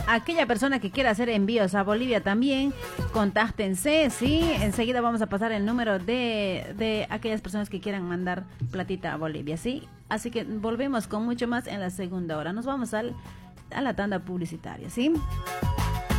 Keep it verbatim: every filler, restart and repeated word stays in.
aquella persona que quiera hacer envíos a Bolivia también, contáctense, ¿sí? Enseguida vamos a pasar el número de, de aquellas personas que quieran mandar platita a Bolivia, ¿sí? Así que volvemos con mucho más en la segunda hora. Nos vamos al, a la tanda publicitaria, ¿sí?